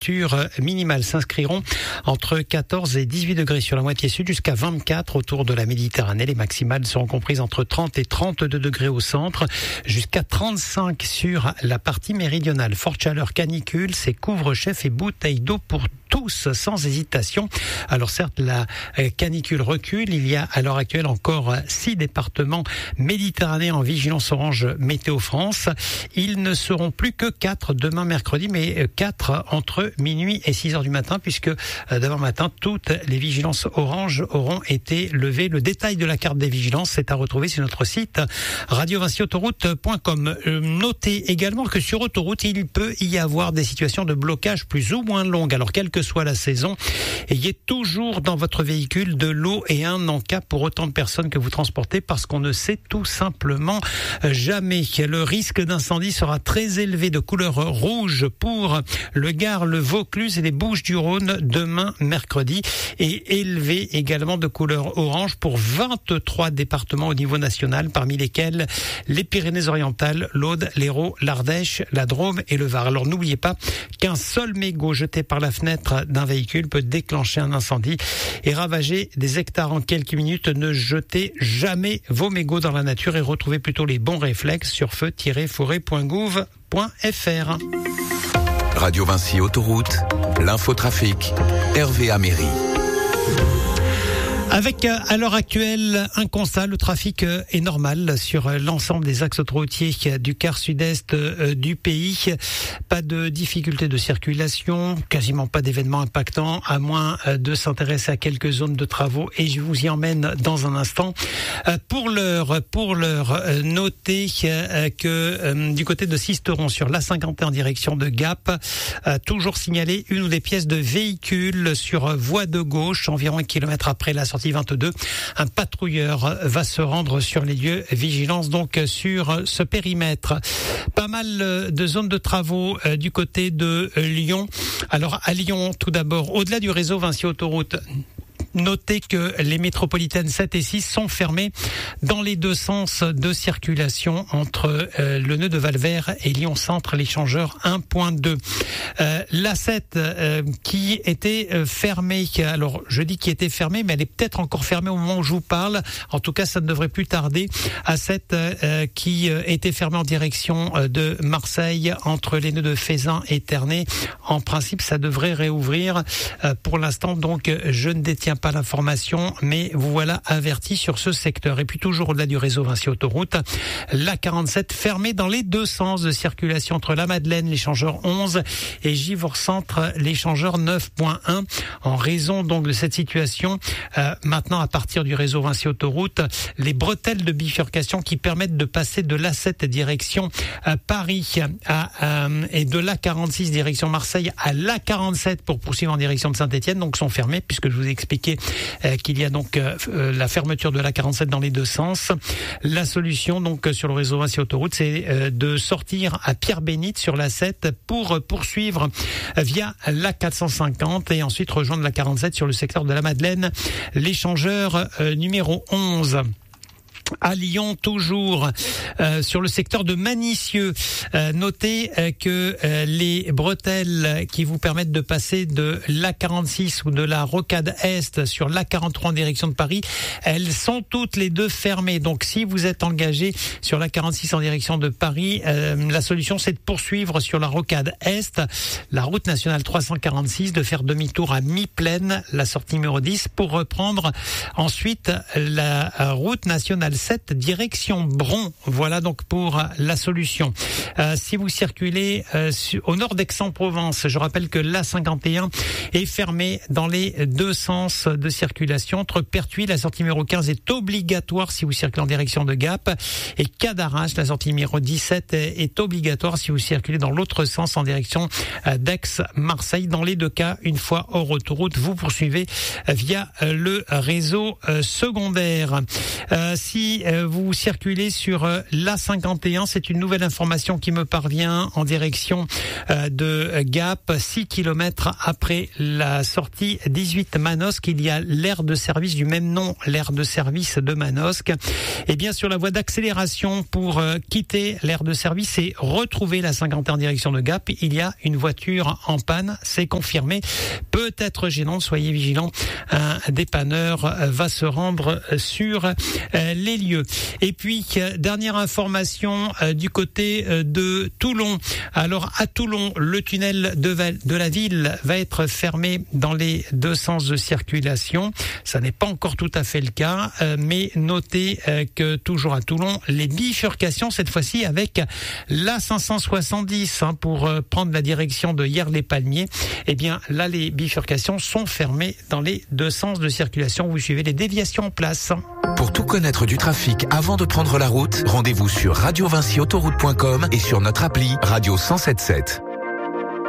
minimales s'inscriront entre 14 et 18 degrés sur la moitié sud jusqu'à 24 autour de la Méditerranée. Les maximales seront comprises entre 30 et 32 degrés au centre, jusqu'à 35 sur la partie méridionale. Forte chaleur, canicule, c'est couvre-chef et bouteilles d'eau pour tous, sans hésitation. Alors certes, la canicule recule. Il y a à l'heure actuelle encore 6 départements méditerranéens en vigilance orange Météo France. Ils ne seront plus que 4 demain mercredi, mais 4 entre minuit et 6 heures du matin, puisque demain matin, toutes les vigilances orange auront été levées. Le détail de la carte des vigilances, c'est à retrouver sur notre site radiovinciautoroute.com. Notez également que sur autoroute, il peut y avoir des situations de blocage plus ou moins longues. Alors, quelle que soit la saison, ayez toujours dans votre véhicule de l'eau et un encas pour autant de personnes que vous transportez, parce qu'on ne sait tout simplement jamais. Le risque d'incendie sera très élevé, de couleur rouge pour le Gard, le Vaucluse et les Bouches-du-Rhône demain mercredi, et élevé également de couleur orange pour 23 départements au niveau national, parmi lesquels les Pyrénées-Orientales, l'Aude, l'Hérault, l'Ardèche, la Drôme et le Var. Alors n'oubliez pas qu'un seul mégot jeté par la fenêtre d'un véhicule peut déclencher un incendie et ravager des hectares en quelques minutes. Ne jetez jamais vos mégots dans la nature et retrouvez plutôt les bons réflexes sur feu-forêt.gouv.fr. Radio Vinci Autoroute, l'infotrafic, Hervé Améry. Avec à l'heure actuelle un constat, le trafic est normal sur l'ensemble des axes autoroutiers du quart sud-est du pays. Pas de difficultés de circulation, quasiment pas d'événements impactants, à moins de s'intéresser à quelques zones de travaux, et je vous y emmène dans un instant. Pour l'heure, notez que du côté de Sisteron, sur l'A51 en direction de Gap, toujours signalé une ou des pièces de véhicules sur voie de gauche, environ 1 kilomètre après la sortie 22. Un patrouilleur va se rendre sur les lieux. Vigilance donc sur ce périmètre. Pas mal de zones de travaux du côté de Lyon. Alors à Lyon, tout d'abord, au-delà du réseau Vinci Autoroute, notez que les métropolitaines 7 et 6 sont fermées dans les deux sens de circulation entre le nœud de Valvert et Lyon Centre, l'échangeur 1.2. La 7 qui était fermée, alors je dis qui était fermée, mais elle est peut-être encore fermée au moment où je vous parle. En tout cas, ça ne devrait plus tarder. A7 qui était fermée en direction de Marseille entre les nœuds de Fézin et Ternay. En principe, ça devrait réouvrir. Pour l'instant, donc, je ne détiens pas l'information, mais vous voilà averti sur ce secteur. Et puis toujours au-delà du réseau Vinci Autoroute, la 47 fermée dans les deux sens de circulation entre la Madeleine, l'échangeur 11, et Givors Centre, l'échangeur 9.1. En raison donc de cette situation, maintenant à partir du réseau Vinci Autoroute, les bretelles de bifurcation qui permettent de passer de l'A7 direction Paris et de l'A46 direction Marseille à l'A47 pour poursuivre en direction de Saint-Étienne, donc sont fermées, puisque je vous ai expliqué qu'il y a donc la fermeture de la 47 dans les deux sens. La solution donc sur le réseau Vinci Autoroute, c'est de sortir à Pierre-Bénite sur la 7 pour poursuivre via la 450 et ensuite rejoindre la 47 sur le secteur de la Madeleine, l'échangeur numéro 11. À Lyon, toujours sur le secteur de Manicieux, notez que les bretelles qui vous permettent de passer de l'A46 ou de la Rocade Est sur l'A43 en direction de Paris, elles sont toutes les deux fermées. Donc si vous êtes engagé sur l'A46 en direction de Paris, la solution c'est de poursuivre sur la Rocade Est, la route nationale 346, de faire demi-tour à mi-plaine, la sortie numéro 10, pour reprendre ensuite la route nationale 7 direction Bron. Voilà donc pour la solution. Si vous circulez au nord d'Aix-en-Provence, je rappelle que l'A51 est fermée dans les deux sens de circulation. Entre Pertuis, la sortie numéro 15 est obligatoire si vous circulez en direction de Gap, et Cadarache, la sortie numéro 17 est obligatoire si vous circulez dans l'autre sens en direction d'Aix-Marseille. Dans les deux cas, une fois hors autoroute, vous poursuivez via le réseau secondaire. Si si vous circulez sur l'A51, c'est une nouvelle information qui me parvient en direction de Gap, 6 km après la sortie 18 Manosque. Il y a l'aire de service du même nom, l'aire de service de Manosque. Et bien sur la voie d'accélération pour quitter l'aire de service et retrouver la 51 en direction de Gap, il y a une voiture en panne, c'est confirmé. Peut être gênant, soyez vigilants. Un dépanneur va se rendre sur les lieux. Et puis, dernière information du côté de Toulon. Alors, à Toulon, le tunnel de la ville va être fermé dans les deux sens de circulation. Ça n'est pas encore tout à fait le cas, mais notez que toujours à Toulon, les bifurcations, cette fois-ci avec la 570 pour prendre la direction de Hyères-les-Palmiers, eh bien là, les bifurcations sont fermées dans les deux sens de circulation. Vous suivez les déviations en place. Pour tout connaître du trafic avant de prendre la route, rendez-vous sur radiovinciautoroute.com et sur notre appli Radio 107.7.